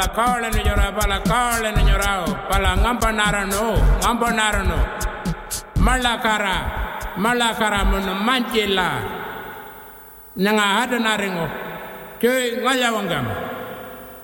Kala ni jora pala kala ni jorao pala ngampa narano malakara mun manjela nanga hada naringo ke ngaya wangam